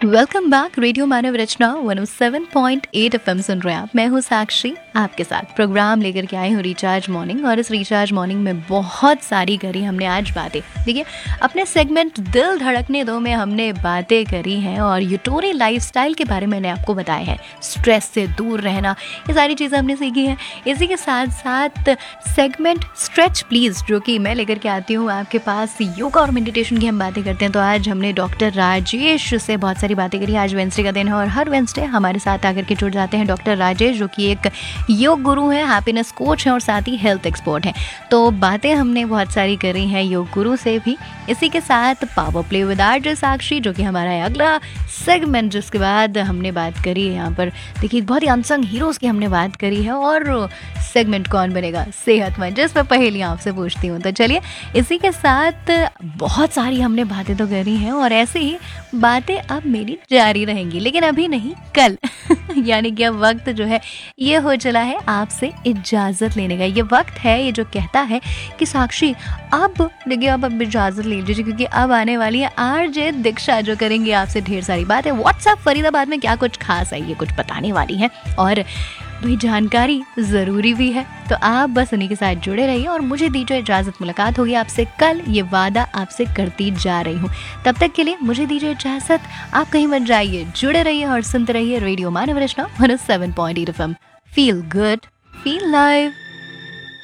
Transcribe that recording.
Welcome back. Radio मानव रचना 107.8 FM सुन रहे हैं आप। मैं हूँ साक्षी, आपके साथ प्रोग्राम लेकर के आई हूँ रिचार्ज मॉर्निंग। और इस रिचार्ज मॉर्निंग में बहुत सारी करी हमने आज बातें। देखिए, अपने सेगमेंट दिल धड़कने दो में हमने बातें करी हैं और यूटोरी लाइफस्टाइल के बारे में मैंने आपको बताया है। स्ट्रेस से दूर रहना, ये सारी चीज़ें हमने सीखी हैं। इसी के साथ साथ सेगमेंट स्ट्रेच प्लीज़, जो कि मैं लेकर के आती हूँ आपके पास, योगा और मेडिटेशन की हम बातें करते हैं। तो आज हमने डॉक्टर राजेश से बहुत सारी बातें करी। आज वेंसडे का दिन है और हर वेंसडे हमारे साथ आकर के जुड़ जाते हैं डॉक्टर राजेश, जो कि एक योग गुरु हैं, हैप्पीनेस कोच हैं और साथ ही हेल्थ एक्सपर्ट हैं। तो बातें हमने बहुत सारी करी हैं योग गुरु से भी। इसी के साथ पावर प्ले विद आरजे साक्षी, जो कि हमारा है अगला सेगमेंट, जिसके बाद हमने बात करी है यहाँ पर, देखिए बहुत ही अनसंग हीरोज़ की हमने बात करी है। और सेगमेंट कौन बनेगा सेहतमंद, जिस मैं पहेलियाँ आपसे पूछती हूँ। तो चलिए, इसी के साथ बहुत सारी हमने बातें तो करी हैं और ऐसे ही बातें अब मेरी जारी रहेंगी, लेकिन अभी नहीं, कल यानी कि अब वक्त जो है ये हो चला है आपसे इजाज़त लेने का। ये वक्त है ये जो कहता है कि साक्षी अब देखिए, अब इजाज़त ले लीजिए, क्योंकि अब आने वाली है आरजे दीक्षा, जो करेंगे आपसे ढेर सारी बातें। व्हाट्सएप फरीदाबाद में क्या कुछ खास है ये कुछ बताने वाली है और भाई जानकारी ज़रूरी भी है। तो आप बस उन्हीं के साथ जुड़े रहिए और मुझे दीजिए इजाज़त। मुलाकात होगी आपसे कल, ये वादा आपसे करती जा रही हूँ। तब तक के लिए मुझे दीजिए इजाज़त। आप कहीं मत जाइए, जुड़े रहिए और सुनते रहिए रेडियो मानव रचना 107.8 FM. Feel good, feel live.